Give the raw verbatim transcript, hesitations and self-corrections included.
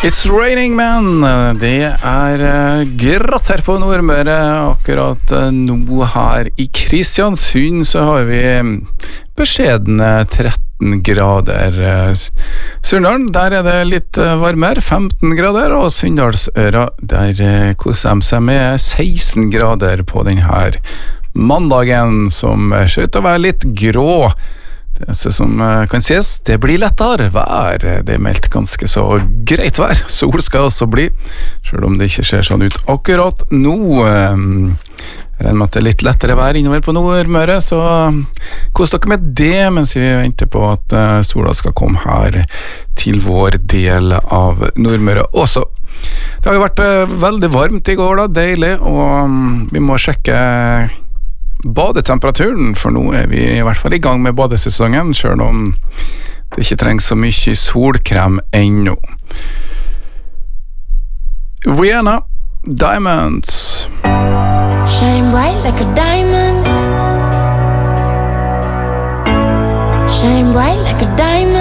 It's raining, man. Det er uh, grått her på Nordmøre. Akkurat uh, nå her i Kristiansund så har vi beskjedne tretten grader. Surndalen, der er det litt uh, varmere, femten grader, og Sunndalsøra, der uh, koser de seg med seksten grader på denne mandagen, som uh, ser ut til å være litt grå. Det som kan sies, det blir lettere vær. Det er meldt ganske så greit vær. Sol skal også bli, selv om det ikke ser sånn ut akkurat nå. Jeg regner med at det er litt lettere vær innover på Nordmøre, så kos dere med det mens vi venter på at sola skal komme her til vår del av Nordmøre også. Det har jo vært veldig varmt i går da, deilig, og vi må sjekke badetemperaturen, for nå er vi i hvert fall i gang med badesesongen, selv om det ikke trengs så mye solkrem ennå. Rihanna, Diamonds. Shine bright like a diamond. Shine bright like a diamond.